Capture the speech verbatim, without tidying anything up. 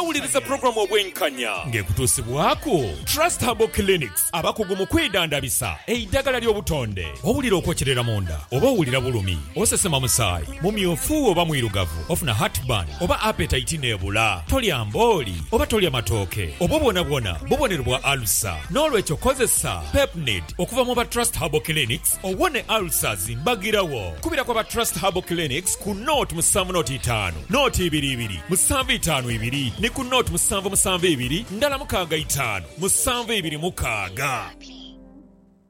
kyawuliriza programu obwenkanya ng'ekutuusibwako Trust Herbal Clinics abakugu mu kwedandabisa eddagala ly'obutonde. Owulira okwokyerera munda oba owulira bulumi osesema musaayi mumyufu oba mwirugavu ofuna heartburn oba appetite neebula tolya mbooli oba tolya matooke oba bwonabwona bubonerwa alusa n'olwekyo kozesa Pepnid okuva mu ba Trust Herbal Clinics owone ulcers mbagirawo. Kubira kwa ba Trust Herbal Clinics ku note musanvu note itaano note ibiri ibiri musanvu itaano ibiri ne ku note musanvu musanvu ibiri ndala mukaaga itaano musanvu ibiri mukaaga.